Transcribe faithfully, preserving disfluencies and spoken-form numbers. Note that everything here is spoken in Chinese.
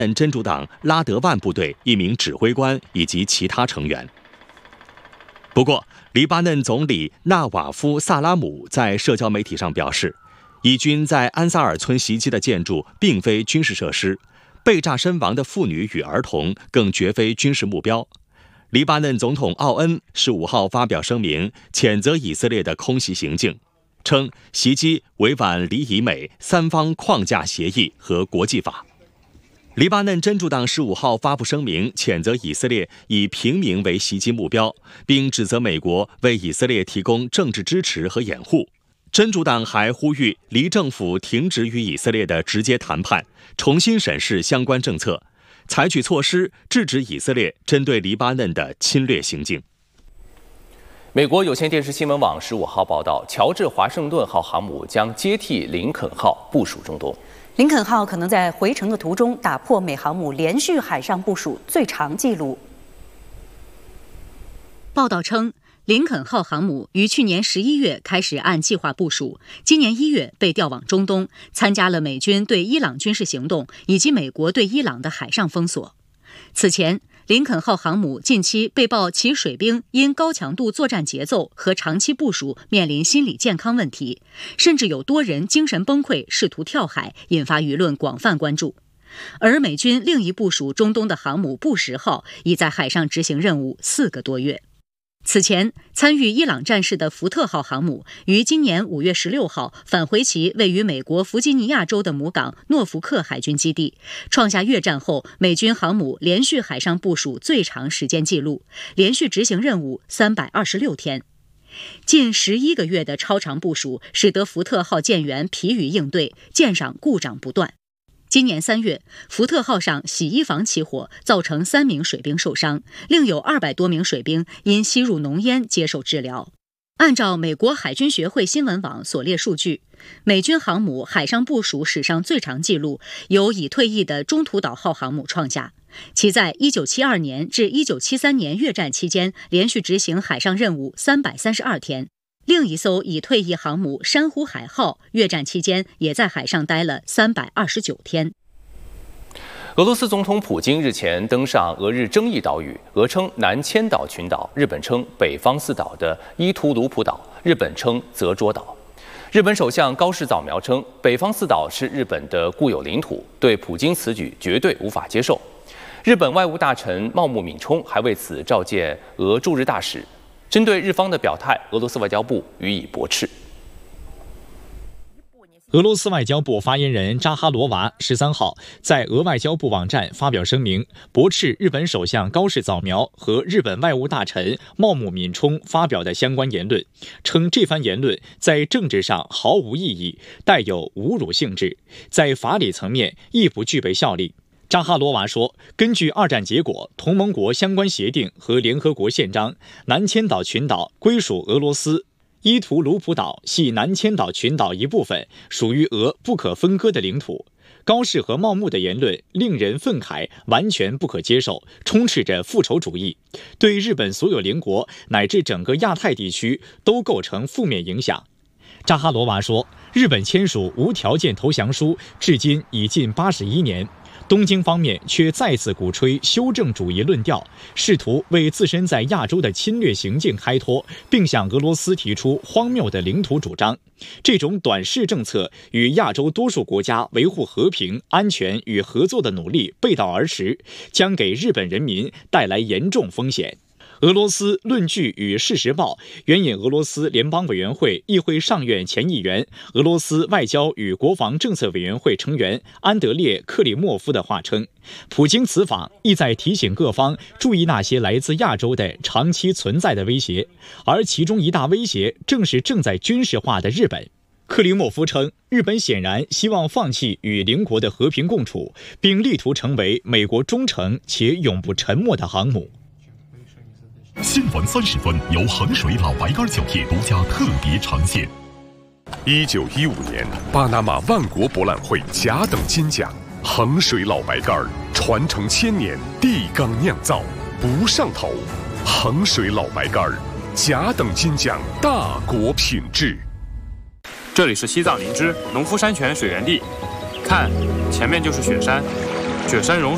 真主党拉德万部队一名指挥官以及其他成员。不过，黎巴嫩总理纳瓦夫·萨拉姆在社交媒体上表示，以军在安萨尔村袭击的建筑并非军事设施，被炸身亡的妇女与儿童更绝非军事目标。黎巴嫩总统奥恩十五号发表声明，谴责以色列的空袭行径，称袭击违反黎以美三方框架协议和国际法。黎巴嫩真主党十五号发布声明，谴责以色列以平民为袭击目标，并指责美国为以色列提供政治支持和掩护。真主党还呼吁黎政府停止与以色列的直接谈判，重新审视相关政策，采取措施制止以色列针对黎巴嫩的侵略行径。 美国有线电视新闻网十五号报道，乔治华盛顿号航母将接替林肯号部署中东。 林肯号可能在回程的途中打破美航母连续海上部署最长纪录。 报道称，林肯号航母于去年十一月开始按计划部署，今年一月被调往中东，参加了美军对伊朗军事行动以及美国对伊朗的海上封锁。此前，林肯号航母近期被曝其水兵因高强度作战节奏和长期部署面临心理健康问题，甚至有多人精神崩溃，试图跳海，引发舆论广泛关注。而美军另一部署中东的航母布什号已在海上执行任务四个多月。此前，参与伊朗战事的福特号航母于今年五月十六号返回其位于美国弗吉尼亚州的母港诺福克海军基地，创下越战后美军航母连续海上部署最长时间纪录，连续执行任务三百二十六天。近十一个月的超长部署，使得福特号舰员疲于应对，舰上故障不断。今年三月，福特号上洗衣房起火，造成三名水兵受伤，另有二百多名水兵因吸入浓烟接受治疗。按照美国海军学会新闻网所列数据，美军航母海上部署史上最长纪录由已退役的中途岛号航母创下，其在一九七二年至一九七三年越战期间连续执行海上任务三百三十二天。另一艘已退役航母珊瑚海号越战期间也在海上待了三百二十九天。 俄罗斯总统普京日前登上俄日争议岛屿，俄称南千岛群岛，日本称北方四岛的伊图鲁普岛，日本称泽捉岛。日本首相高市早苗称，北方四岛是日本的固有领土，对普京此举绝对无法接受。日本外务大臣茂木敏充还为此召见俄驻日大使。针对日方的表态，俄罗斯外交部予以驳斥。 俄罗斯外交部发言人扎哈罗娃十三号在俄外交部网站发表声明，驳斥日本首相高市早苗和日本外务大臣茂木敏充发表的相关言论，称这番言论在政治上毫无意义，带有侮辱性质，在法理层面亦不具备效力。扎哈罗娃说，根据二战结果、同盟国相关协定和联合国宪章，南千岛群岛归属俄罗斯，伊图鲁普岛系南千岛群岛一部分，属于俄不可分割的领土。高市和茂木的言论令人愤慨，完全不可接受，充斥着复仇主义，对日本所有邻国乃至整个亚太地区都构成负面影响。扎哈罗娃说，日本签署无条件投降书至今已近八十一年，东京方面却再次鼓吹修正主义论调，试图为自身在亚洲的侵略行径开脱，并向俄罗斯提出荒谬的领土主张。这种短视政策与亚洲多数国家维护和平、安全与合作的努力背道而驰，将给日本人民带来严重风险。俄罗斯论据与事实报援引俄罗斯联邦委员会议会上院前议员、俄罗斯外交与国防政策委员会成员安德烈·克里莫夫的话称，普京此访意在提醒各方注意那些来自亚洲的长期存在的威胁，而其中一大威胁正是正在军事化的日本。克里莫夫称，日本显然希望放弃与邻国的和平共处，并力图成为美国忠诚且永不沉没的航母。 新闻三十分由衡水老白干酒业独家特别呈现。一九一五年，巴拿马万国博览会甲等金奖，衡水老白干传承千年，地缸酿造，不上头。衡水老白干甲等金奖，大国品质。 这里是西藏林芝农夫山泉水源地，看，前面就是雪山，雪山融水。